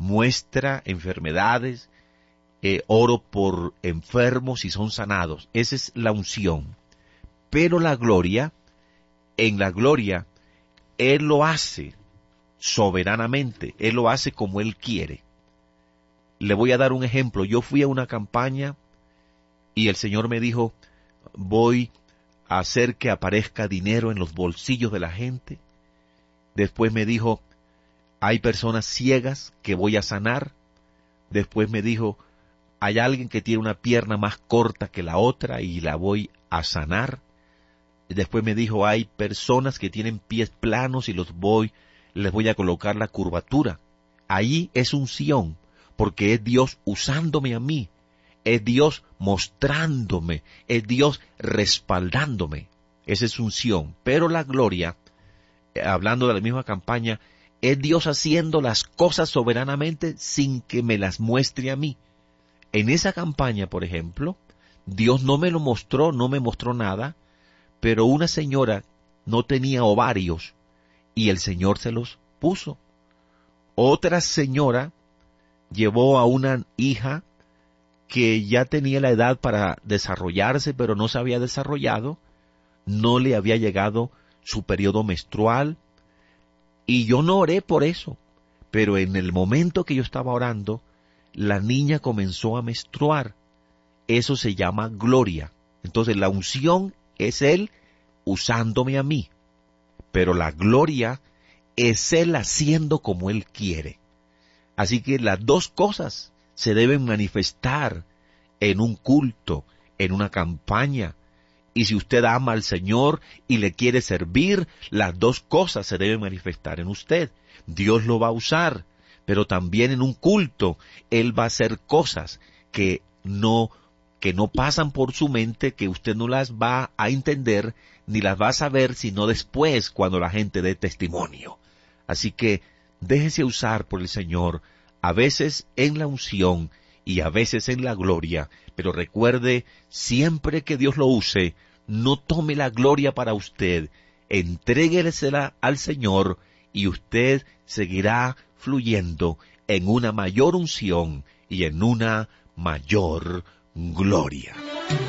muestra enfermedades, oro por enfermos y son sanados. Esa es la unción. Pero la gloria, en la gloria, Él lo hace soberanamente, Él lo hace como Él quiere. Le voy a dar un ejemplo. Yo fui a una campaña y el Señor me dijo, voy a hacer que aparezca dinero en los bolsillos de la gente. Después me dijo, hay personas ciegas que voy a sanar. Después me dijo, hay alguien que tiene una pierna más corta que la otra y la voy a sanar. Después me dijo, hay personas que tienen pies planos y les voy a colocar la curvatura. Ahí es unción, porque es Dios usándome a mí, es Dios mostrándome, es Dios respaldándome. Esa es unción. Pero la gloria, hablando de la misma campaña, es Dios haciendo las cosas soberanamente sin que me las muestre a mí. En esa campaña, por ejemplo, Dios no me lo mostró, no me mostró nada, pero una señora no tenía ovarios y el Señor se los puso. Otra señora llevó a una hija que ya tenía la edad para desarrollarse, pero no se había desarrollado, no le había llegado su periodo menstrual, y yo no oré por eso, pero en el momento que yo estaba orando, la niña comenzó a menstruar. Eso se llama gloria. Entonces la unción es Él usándome a mí, pero la gloria es Él haciendo como Él quiere. Así que las dos cosas se deben manifestar en un culto, en una campaña. Y si usted ama al Señor y le quiere servir, las dos cosas se deben manifestar en usted. Dios lo va a usar, pero también en un culto Él va a hacer cosas que no pasan por su mente, que usted no las va a entender ni las va a saber sino después, cuando la gente dé testimonio. Así que déjese usar por el Señor, a veces en la unción y a veces en la gloria, pero recuerde, siempre que Dios lo use, no tome la gloria para usted, entréguesela al Señor y usted seguirá fluyendo en una mayor unción y en una mayor gloria.